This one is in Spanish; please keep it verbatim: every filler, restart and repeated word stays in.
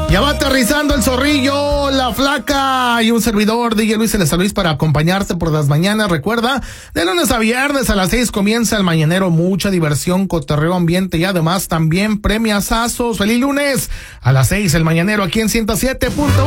Ya va aterrizando el Zorrillo, la Flaca y un servidor, D J Luis Celeste Luis, para acompañarte por las mañanas. Recuerda, de lunes a viernes a las seis comienza el mañanero. Mucha diversión, cotorreo, ambiente y además también premiazazos. ¡Feliz lunes! A las seis el mañanero aquí en ciento siete punto